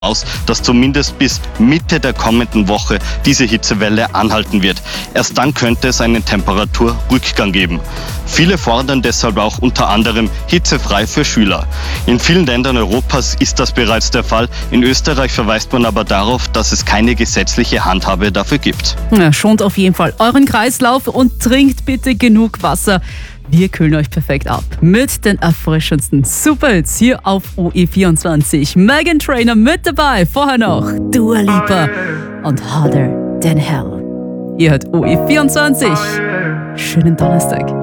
aus, dass zumindest bis Mitte der kommenden Woche diese Hitzewelle anhalten wird. Erst dann könnte es einen Temperaturrückgang geben. Viele fordern deshalb auch unter anderem hitzefrei für Schüler. In vielen Ländern Europas ist das bereits der Fall. In Österreich verweist man aber darauf, dass es keine gesetzliche Handhabe dafür gibt. Ja, schont auf jeden Fall euren Kreislauf und trinkt bitte genug Wasser. Wir kühlen euch perfekt ab mit den erfrischendsten Superhits hier auf OE24. Meghan Trainor mit dabei, vorher noch Dua Lipa und Harder Than Hell. Ihr hört OE24. Schönen Donnerstag.